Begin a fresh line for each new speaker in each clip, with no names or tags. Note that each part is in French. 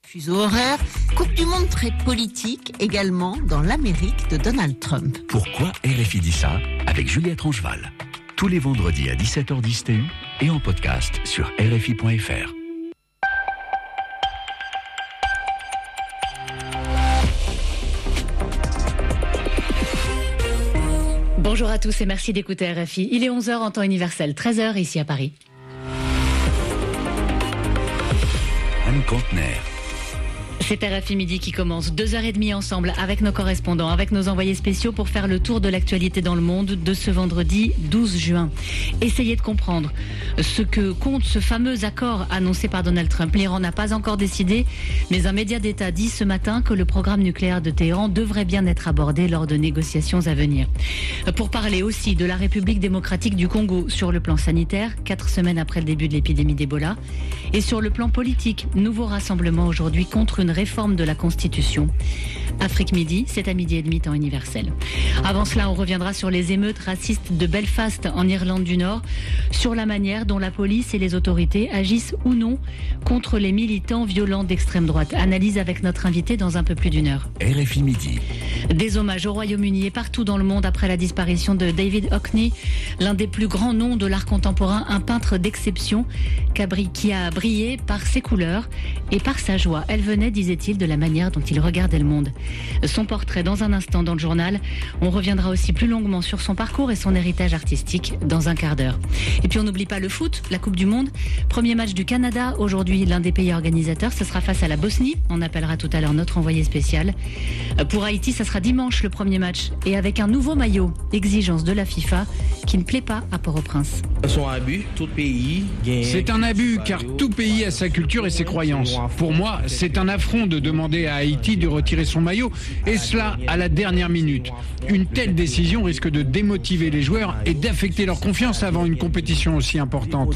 Fuseau horaire, Coupe du Monde très politique également dans l'Amérique de Donald Trump.
Pourquoi RFI dit ça avec Juliette Rangeval. Tous les vendredis à 17h10 TU et en podcast sur RFI.fr.
Bonjour à tous et merci d'écouter RFI. Il est 11h en temps universel, 13h ici à Paris.
Anne Contener.
C'est RFI Midi qui commence 2h30 ensemble avec nos correspondants, avec nos envoyés spéciaux pour faire le tour de l'actualité dans le monde de ce vendredi 12 juin. Essayez de comprendre ce que compte ce fameux accord annoncé par Donald Trump. L'Iran n'a pas encore décidé, mais un média d'État dit ce matin que le programme nucléaire de Téhéran devrait bien être abordé lors de négociations à venir. Pour parler aussi de la République démocratique du Congo sur le plan sanitaire, 4 semaines après le début de l'épidémie d'Ebola, et sur le plan politique, nouveau rassemblement aujourd'hui contre une réforme de la Constitution. Afrique Midi, c'est à 12h30 temps universel. Avant cela, on reviendra sur les émeutes racistes de Belfast en Irlande du Nord, sur la manière dont la police et les autorités agissent ou non contre les militants violents d'extrême droite. Analyse avec notre invité dans un peu plus d'une heure.
RFI Midi.
Des hommages au Royaume-Uni et partout dans le monde après la disparition de David Hockney, l'un des plus grands noms de l'art contemporain, un peintre d'exception qui a brillé par ses couleurs et par sa joie. Elle venait, disait-il, de la manière dont il regardait le monde. Son portrait dans un instant dans le journal. On reviendra aussi plus longuement sur son parcours et son héritage artistique dans un quart d'heure. Et puis on n'oublie pas le foot, la Coupe du Monde. Premier match du Canada, aujourd'hui l'un des pays organisateurs. Ce sera face à la Bosnie. On appellera tout à l'heure notre envoyé spécial. Pour Haïti, ça sera dimanche le premier match. Et avec un nouveau maillot, exigence de la FIFA, qui ne plaît pas à Port-au-Prince.
C'est un abus car tout pays a sa culture et ses croyances. Pour moi, c'est un affront de demander à Haïti de retirer son maillot, et cela à la dernière minute. Une telle décision risque de démotiver les joueurs et d'affecter leur confiance avant une compétition aussi importante.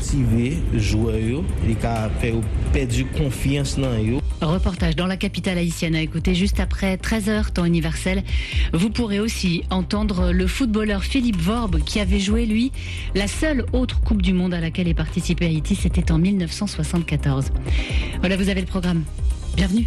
Reportage dans la capitale haïtienne à écouter juste après 13h, temps universel. Vous pourrez aussi entendre le footballeur Philippe Vorbe qui avait joué, lui, la seule autre Coupe du Monde à laquelle est participé Haïti, c'était en 1974. Voilà, vous avez le programme. Bienvenue.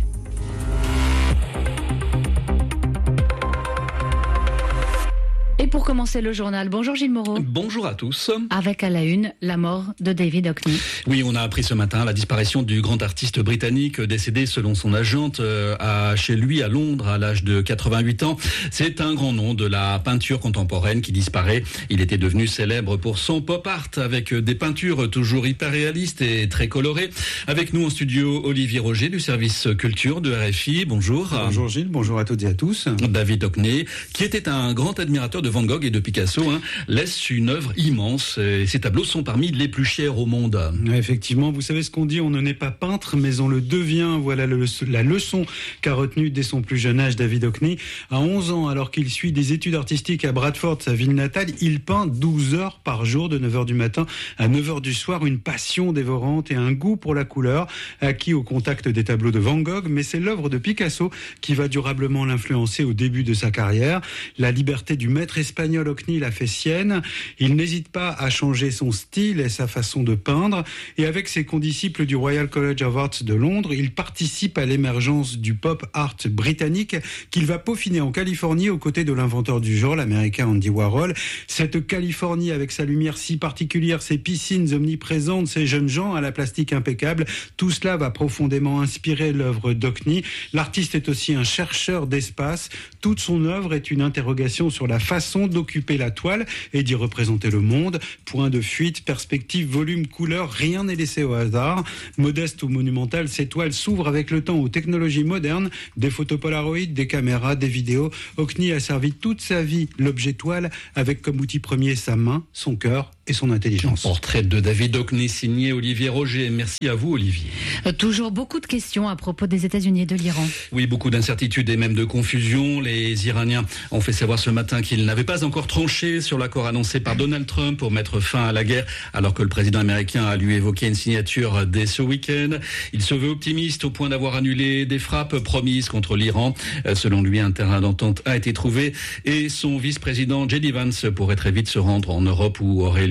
Et pour commencer le journal, bonjour Gilles Moreau.
Bonjour à tous.
Avec à la une, la mort de David Hockney.
Oui, on a appris ce matin la disparition du grand artiste britannique décédé selon son agente chez lui à Londres à l'âge de 88 ans. C'est un grand nom de la peinture contemporaine qui disparaît. Il était devenu célèbre pour son pop art avec des peintures toujours hyper réalistes et très colorées. Avec nous en studio, Olivier Roger du service culture de RFI. Bonjour.
Bonjour Gilles, bonjour à toutes et à tous.
David Hockney, qui était un grand admirateur de Van Gogh et de Picasso, laisse une œuvre immense. Et ces tableaux sont parmi les plus chers au monde.
Effectivement, vous savez ce qu'on dit, on ne naît pas peintre, mais on le devient. Voilà la leçon qu'a retenue dès son plus jeune âge David Hockney. À 11 ans, alors qu'il suit des études artistiques à Bradford, sa ville natale, il peint 12 heures par jour, de 9h du matin à 9h du soir. Une passion dévorante et un goût pour la couleur, acquis au contact des tableaux de Van Gogh. Mais c'est l'œuvre de Picasso qui va durablement l'influencer au début de sa carrière. La liberté du maître espagnol Hockney l'a fait sienne. Il n'hésite pas à changer son style et sa façon de peindre. Et avec ses condisciples du Royal College of Art de Londres, il participe à l'émergence du pop art britannique qu'il va peaufiner en Californie aux côtés de l'inventeur du genre, l'américain Andy Warhol. Cette Californie avec sa lumière si particulière, ses piscines omniprésentes, ses jeunes gens à la plastique impeccable, tout cela va profondément inspirer l'œuvre d'Hockney. L'artiste est aussi un chercheur d'espace. Toute son œuvre est une interrogation sur la façon d'occuper la toile et d'y représenter le monde. Point de fuite, perspective, volume, couleur, rien n'est laissé au hasard. Modeste ou monumentale, ces toiles s'ouvrent avec le temps aux technologies modernes, des photos Polaroid, des caméras, des vidéos. Hockney a servi toute sa vie l'objet toile avec comme outil premier sa main, son cœur et son intelligence.
Un portrait de David Hockney signé Olivier Roger. Merci à vous Olivier.
Toujours beaucoup de questions à propos des États-Unis et de l'Iran.
Oui, beaucoup d'incertitudes et même de confusion. Les Iraniens ont fait savoir ce matin qu'ils n'avaient pas encore tranché sur l'accord annoncé par Donald Trump pour mettre fin à la guerre, alors que le président américain a lui évoqué une signature dès ce week-end. Il se veut optimiste au point d'avoir annulé des frappes promises contre l'Iran. Selon lui, un terrain d'entente a été trouvé et son vice-président J.D. Vance pourrait très vite se rendre en Europe où aurait lieu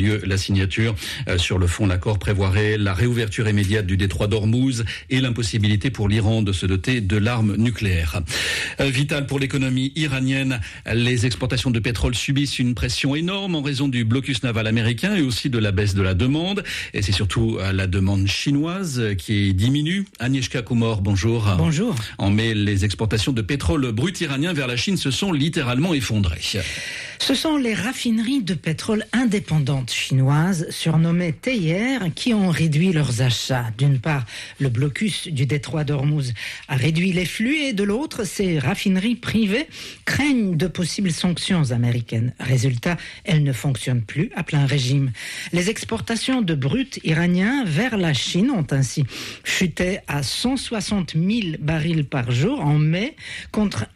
lieu la signature. Sur le fond, l'accord prévoirait la réouverture immédiate du détroit d'Ormuz et l'impossibilité pour l'Iran de se doter de l'arme nucléaire. Vital pour l'économie iranienne, les exportations de pétrole subissent une pression énorme en raison du blocus naval américain et aussi de la baisse de la demande. Et c'est surtout la demande chinoise qui diminue. Agnieszka Kumor, bonjour.
Bonjour.
En mai, les exportations de pétrole brut iranien vers la Chine se sont littéralement effondrées.
Ce sont les raffineries de pétrole indépendantes chinoises, surnommées Teyer, qui ont réduit leurs achats. D'une part, le blocus du détroit d'Ormuz a réduit les flux et de l'autre, ces raffineries privées craignent de possibles sanctions américaines. Résultat, elles ne fonctionnent plus à plein régime. Les exportations de brut iranien vers la Chine ont ainsi chuté à 160 000 barils par jour en mai contre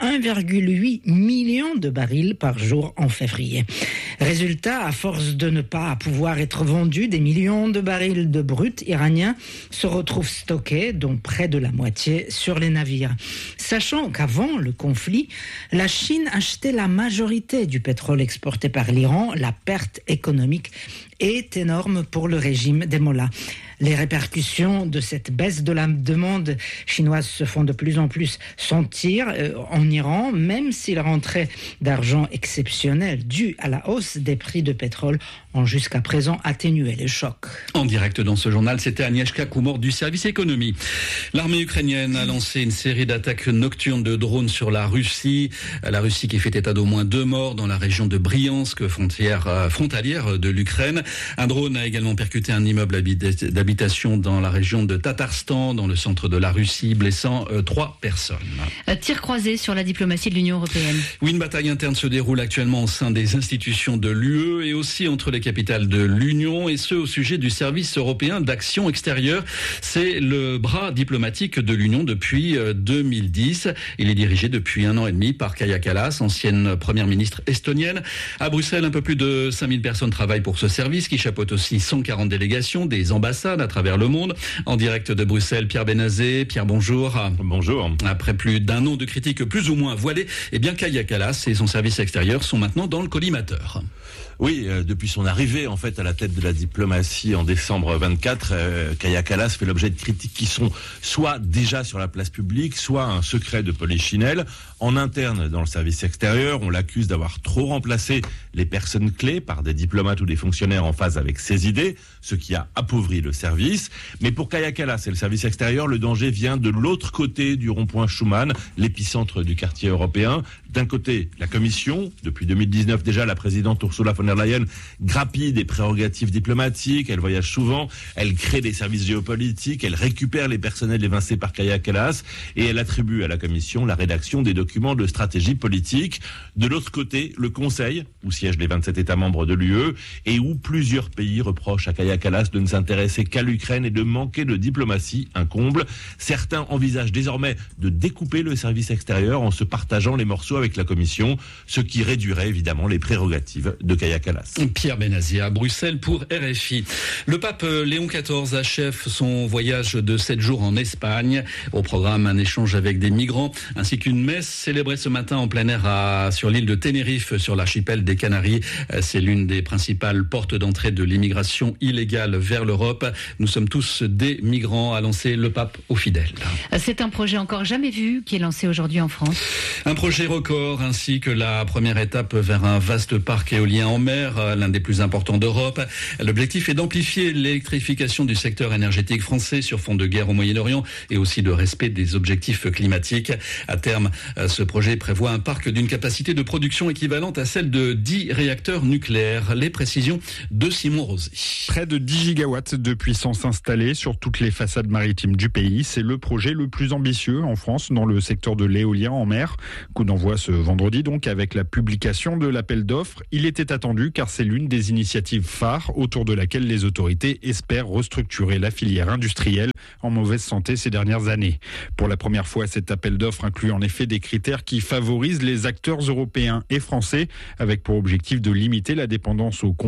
1,8 million de barils par jour en février. Résultat, à force de ne pas pouvoir être vendus, des millions de barils de brut iranien se retrouvent stockés, dont près de la moitié sur les navires. Sachant qu'avant le conflit, la Chine achetait la majorité du pétrole exporté par l'Iran, la perte économique est énorme pour le régime des mollahs. Les répercussions de cette baisse de la demande chinoise se font de plus en plus sentir en Iran, même si la rentrée d'argent exceptionnelle due à la hausse des prix de pétrole ont jusqu'à présent atténué les chocs.
En direct dans ce journal, c'était Agnieszka Kumor du service économie. L'armée ukrainienne a lancé une série d'attaques nocturnes de drones sur la Russie. La Russie qui fait état d'au moins 2 morts dans la région de Briansk, frontalière de l'Ukraine. Un drone a également percuté un immeuble d'habitation dans la région de Tatarstan, dans le centre de la Russie, blessant 3 personnes.
Tir croisé sur la diplomatie de l'Union européenne.
Oui, une bataille interne se déroule actuellement au sein des institutions de l'UE et aussi entre les capitales de l'Union, et ce au sujet du service européen d'action extérieure. C'est le bras diplomatique de l'Union depuis 2010. Il est dirigé depuis 1 an et demi par Kaja Kallas, ancienne première ministre estonienne. À Bruxelles, un peu plus de 5000 personnes travaillent pour ce service qui chapeaute aussi 140 délégations des ambassades à travers le monde. En direct de Bruxelles, Pierre Benazet. Pierre, bonjour.
Bonjour.
Après plus d'1 an de critiques plus ou moins voilées, eh bien Kaja Kallas et son service extérieur sont maintenant dans le collimateur.
Oui, depuis son arrivée en fait à la tête de la diplomatie en décembre 24, Kaja Kallas fait l'objet de critiques qui sont soit déjà sur la place publique, soit un secret de polichinelle. En interne, dans le service extérieur, on l'accuse d'avoir trop remplacé les personnes clés par des diplomates ou des fonctionnaires en phase avec ses idées, ce qui a appauvri le service. Mais pour Kaja Kallas et le service extérieur, le danger vient de l'autre côté du rond-point Schuman, l'épicentre du quartier européen. D'un côté, la Commission, depuis 2019 déjà, la présidente Ursula von der Leyen grappille des prérogatives diplomatiques, elle voyage souvent, elle crée des services géopolitiques, elle récupère les personnels évincés par Kaja Kallas et elle attribue à la Commission la rédaction des documents de stratégie politique. De l'autre côté, le Conseil, où siègent les 27 États membres de l'UE et où plusieurs pays reprochent à Kaja Kallas de ne s'intéresser qu'à l'Ukraine et de manquer de diplomatie, un comble. Certains envisagent désormais de découper le service extérieur en se partageant les morceaux avec la Commission, ce qui réduirait évidemment les prérogatives de Kaja Kallas.
Pierre Benazet à Bruxelles pour RFI. Le pape Léon XIV achève son voyage de 7 jours en Espagne. Au programme, un échange avec des migrants ainsi qu'une messe célébrée ce matin en plein air sur l'île de Tenerife, sur l'archipel des Canaries. C'est l'une des principales portes d'entrée de l'immigration illégale vers l'Europe. Nous sommes tous des migrants, a lancé le pape aux fidèles.
C'est un projet encore jamais vu qui est lancé aujourd'hui en France.
Un projet record ainsi que la première étape vers un vaste parc éolien en mer, l'un des plus importants d'Europe. L'objectif est d'amplifier l'électrification du secteur énergétique français sur fond de guerre au Moyen-Orient et aussi de respect des objectifs climatiques. À terme, ce projet prévoit un parc d'une capacité de production équivalente à celle de 10 réacteurs nucléaires. Les précisions de Simon Rosé.
Près de 10 gigawatts de puissance installée sur toutes les façades maritimes du pays. C'est le projet le plus ambitieux en France dans le secteur de l'éolien en mer. Coup d'envoi ce vendredi donc avec la publication de l'appel d'offres. Il était attendu car c'est l'une des initiatives phares autour de laquelle les autorités espèrent restructurer la filière industrielle en mauvaise santé ces dernières années. Pour la première fois, cet appel d'offres inclut en effet des critères qui favorisent les acteurs européens et français avec pour objectif de limiter la dépendance aux composants chimiques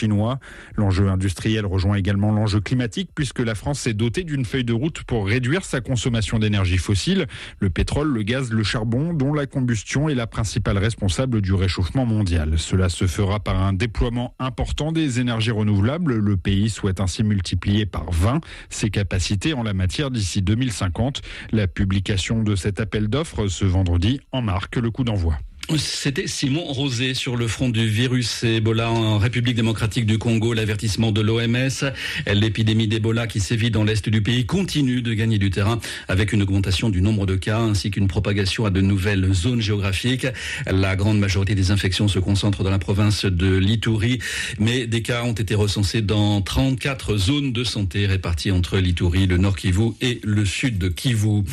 chinois. L'enjeu industriel rejoint également l'enjeu climatique puisque la France s'est dotée d'une feuille de route pour réduire sa consommation d'énergie fossile, le pétrole, le gaz, le charbon, dont la combustion est la principale responsable du réchauffement mondial. Cela se fera par un déploiement important des énergies renouvelables. Le pays souhaite ainsi multiplier par 20 ses capacités en la matière d'ici 2050. La publication de cet appel d'offres ce vendredi en marque le coup d'envoi.
C'était Simon Rosé sur le front du virus Ebola en République démocratique du Congo. L'avertissement de l'OMS, l'épidémie d'Ebola qui sévit dans l'est du pays continue de gagner du terrain avec une augmentation du nombre de cas ainsi qu'une propagation à de nouvelles zones géographiques. La grande majorité des infections se concentrent dans la province de l'Ituri, mais des cas ont été recensés dans 34 zones de santé réparties entre l'Ituri, le Nord Kivu et le Sud de Kivu.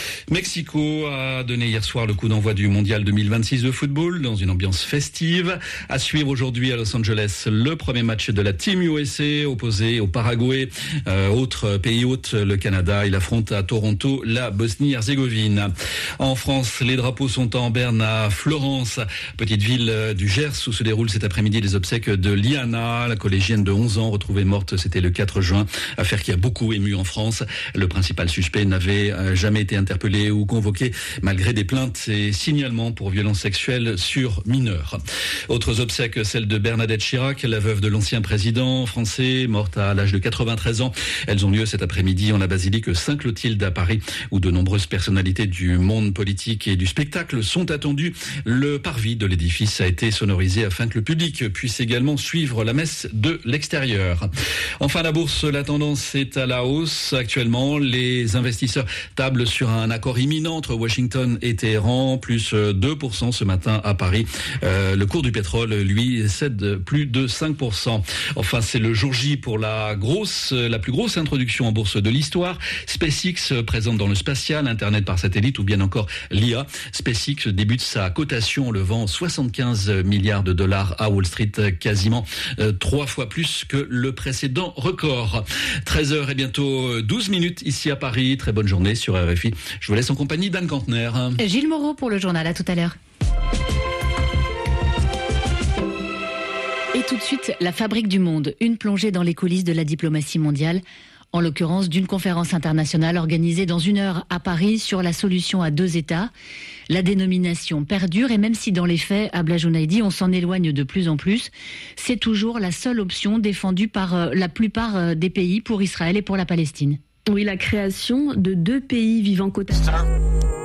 Mexico a donné hier soir le coup d'envoi du Mondial 2026 de football dans une ambiance festive. À suivre aujourd'hui à Los Angeles le premier match de la Team USA opposé au Paraguay. Autre pays hôte, le Canada. Il affronte à Toronto la Bosnie-Herzégovine. En France, les drapeaux sont en berne à Florence, petite ville du Gers où se déroulent cet après-midi les obsèques de Liana, la collégienne de 11 ans retrouvée morte. C'était le 4 juin. Affaire qui a beaucoup ému en France. Le principal suspect n'avait jamais été interpellé ou convoqué malgré des plaintes et signalements pour violences sexuelles sur mineurs. Autres obsèques, celle de Bernadette Chirac, la veuve de l'ancien président français, morte à l'âge de 93 ans. Elles ont lieu cet après-midi en la basilique Saint-Clotilde à Paris, où de nombreuses personnalités du monde politique et du spectacle sont attendues. Le parvis de l'édifice a été sonorisé afin que le public puisse également suivre la messe de l'extérieur. Enfin, la bourse, la tendance est à la hausse. Actuellement, les investisseurs tablent sur un accord imminent entre Washington et Téhéran, plus 2% ce matin à Paris. Le cours du pétrole, lui, cède plus de 5%. Enfin, c'est le jour J pour la plus grosse introduction en bourse de l'histoire. SpaceX présente dans le spatial, Internet par satellite ou bien encore l'IA. SpaceX débute sa cotation en levant 75 milliards de dollars à Wall Street, quasiment 3 fois plus que le précédent record. 13h et bientôt 12 minutes ici à Paris. Très bonne journée sur RFI. Je vous laisse en compagnie d'Anne Cantner.
Gilles Moreau pour le journal. À tout à l'heure. Et tout de suite, la fabrique du monde, une plongée dans les coulisses de la diplomatie mondiale, en l'occurrence d'une conférence internationale organisée dans 1 heure à Paris sur la solution à 2 États. La dénomination perdure et même si dans les faits, à Blajounaïdi, on s'en éloigne de plus en plus, c'est toujours la seule option défendue par la plupart des pays pour Israël et pour la Palestine.
Oui, la création de 2 pays vivant côte à côte.